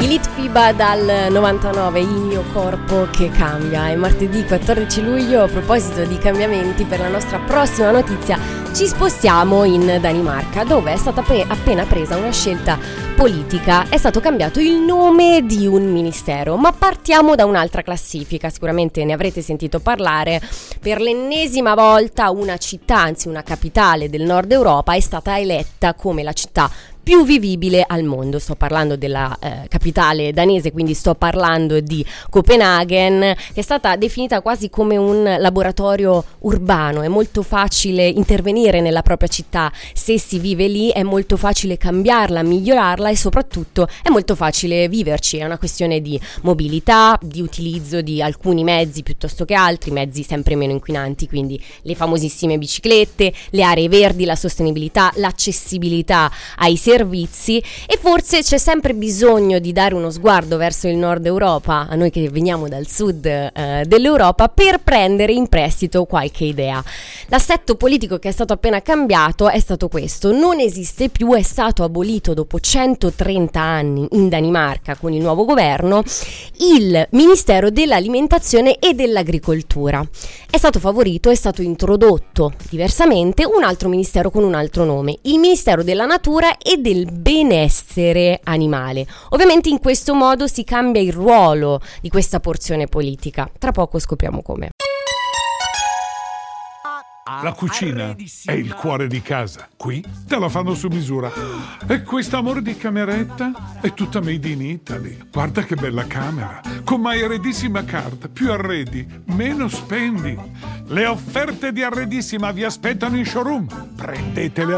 Litfiba dal 99, il mio corpo che cambia. È martedì 14 luglio, a proposito di cambiamenti, per la nostra prossima notizia ci spostiamo in Danimarca, dove è stata appena presa una scelta politica. È stato cambiato il nome di un ministero, ma partiamo da un'altra classifica. Sicuramente ne avrete sentito parlare. Per l'ennesima volta una città, anzi una capitale del nord Europa, è stata eletta come la città più vivibile al mondo. Sto parlando della capitale danese, quindi sto parlando di Copenaghen, che è stata definita quasi come un laboratorio urbano. È molto facile intervenire nella propria città se si vive lì, è molto facile cambiarla, migliorarla e soprattutto è molto facile viverci. È una questione di mobilità, di utilizzo di alcuni mezzi piuttosto che altri, mezzi sempre meno inquinanti, quindi le famosissime biciclette, le aree verdi, la sostenibilità, l'accessibilità ai servizi, e forse c'è sempre bisogno di dare uno sguardo verso il nord Europa, a noi che veniamo dal sud dell'Europa, per prendere in prestito qualche idea. L'assetto politico che è stato appena cambiato è stato questo: non esiste più, è stato abolito dopo 130 anni in Danimarca con il nuovo governo il Ministero dell'Alimentazione e dell'Agricoltura. È stato favorito, è stato introdotto diversamente un altro ministero con un altro nome, il Ministero della Natura e del benessere animale. Ovviamente in questo modo si cambia il ruolo di questa porzione politica. Tra poco scopriamo come. La cucina è il cuore di casa. Qui te la fanno su misura. E quest'amore di cameretta è tutta made in Italy. Guarda che bella camera. Con My Arredissima Card. Più arredi, meno spendi. Le offerte di Arredissima vi aspettano in showroom. Prendetele